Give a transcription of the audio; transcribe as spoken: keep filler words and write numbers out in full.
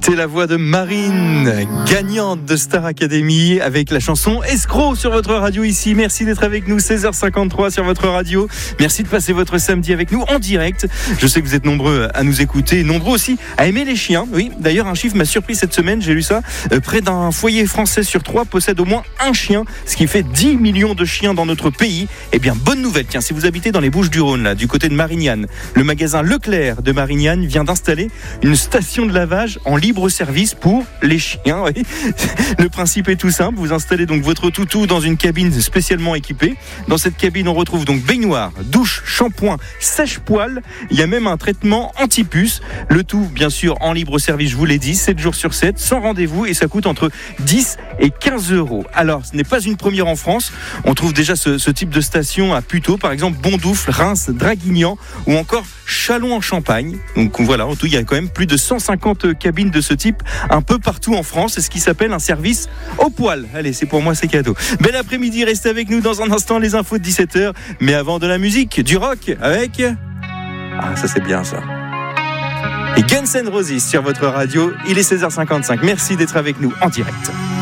C'était la voix de Marine, gagnante de Star Academy, avec la chanson Escroc sur votre radio ici. Merci d'être avec nous, seize heures cinquante-trois sur votre radio. Merci de passer votre samedi avec nous en direct. Je sais que vous êtes nombreux à nous écouter, nombreux aussi à aimer les chiens. Oui, d'ailleurs, un chiffre m'a surpris cette semaine, j'ai lu ça. Euh, près d'un foyer français sur trois possède au moins un chien, ce qui fait dix millions de chiens dans notre pays. Eh bien, bonne nouvelle, tiens, si vous habitez dans les Bouches-du-Rhône, là, du côté de Marignane, le magasin Leclerc de Marignane vient d'installer une station de lavage en libre service pour les chiens. Oui. Le principe est tout simple, vous installez donc votre toutou dans une cabine spécialement équipée. Dans cette cabine, on retrouve donc baignoire, douche, shampoing, sèche-poil. Il y a même un traitement anti-puce. Le tout, bien sûr, en libre service, je vous l'ai dit, sept jours sur sept, sans rendez-vous, et ça coûte entre dix et quinze euros. Alors, ce n'est pas une première en France. On trouve déjà ce, ce type de station à Puteaux, par exemple, Bondoufle, Reims, Draguignan ou encore Châlons en Champagne. Donc voilà, en tout, il y a quand même plus de cent cinquante cabines de ce type un peu partout en France. C'est ce qui s'appelle un service au poil. Allez, c'est pour moi, c'est cadeau. Bel après-midi, restez avec nous dans un instant, les infos de dix-sept heures. Mais avant, de la musique, du rock avec... Ah, ça c'est bien ça. Et Guns N' Roses sur votre radio. Il est seize heures cinquante-cinq. Merci d'être avec nous en direct.